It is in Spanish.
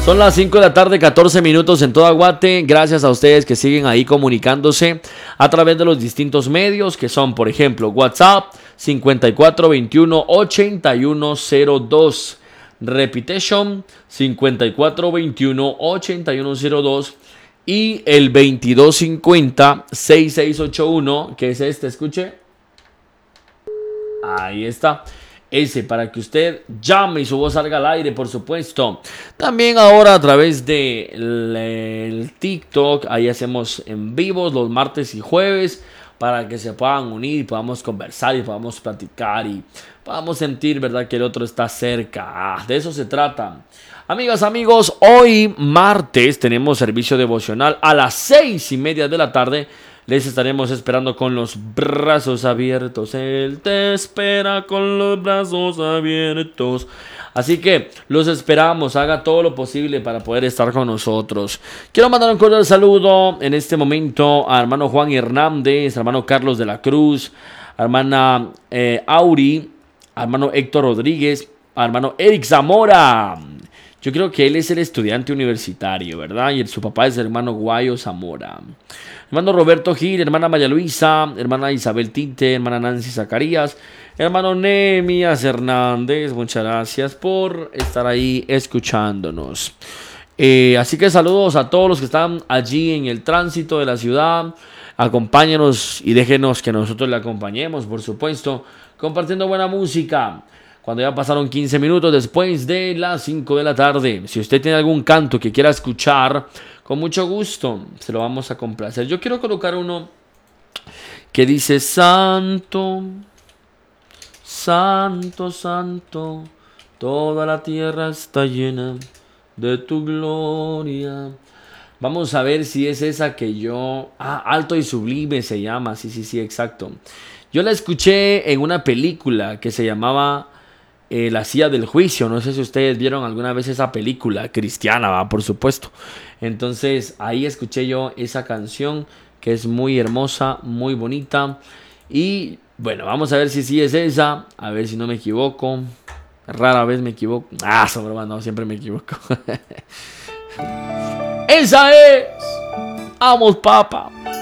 Son las 5 de la tarde, 14 minutos en toda Guate. Gracias a ustedes que siguen ahí comunicándose a través de los distintos medios que son, por ejemplo, WhatsApp 5421-8102. Repetition 5421-8102. Y el 2250-6681, que es este, escuche. Ahí está. Ese, para que usted llame y su voz salga al aire, por supuesto. También ahora a través de el TikTok, ahí hacemos en vivos los martes y jueves, para que se puedan unir, podamos conversar y podamos platicar y podamos sentir, ¿verdad?, que el otro está cerca. De eso se trata. Amigas, amigos, hoy martes tenemos servicio devocional a las 6:30 de la tarde. Les estaremos esperando con los brazos abiertos. Él te espera con los brazos abiertos. Así que los esperamos. Haga todo lo posible para poder estar con nosotros. Quiero mandar un cordial saludo en este momento a hermano Juan Hernández, a hermano Carlos de la Cruz, a hermana Auri, a hermano Héctor Rodríguez, a hermano Eric Zamora. Yo creo que él es el estudiante universitario, ¿verdad? Y su papá es el hermano Guayo Zamora. Hermano Roberto Gil, hermana Maya Luisa, hermana Isabel Tinte, hermana Nancy Zacarías, hermano Nehemías Hernández. Muchas gracias por estar ahí escuchándonos. Así que saludos a todos los que están allí en el tránsito de la ciudad. Acompáñenos y déjenos que nosotros le acompañemos, por supuesto, compartiendo buena música. Cuando ya pasaron 15 minutos después de las 5 de la tarde. Si usted tiene algún canto que quiera escuchar, con mucho gusto se lo vamos a complacer. Yo quiero colocar uno que dice: Santo, Santo, Santo, toda la tierra está llena de tu gloria. Vamos a ver si es esa que yo... Alto y Sublime se llama. Sí, exacto. Yo la escuché en una película que se llamaba... La Silla del Juicio. No sé si ustedes vieron alguna vez esa película cristiana, ¿va? Por supuesto. Entonces ahí escuché yo esa canción, que es muy hermosa, muy bonita. Y bueno, vamos a ver si sí es esa. A ver si no me equivoco. Rara vez me equivoco. No, siempre me equivoco. Esa es. Vamos, papá.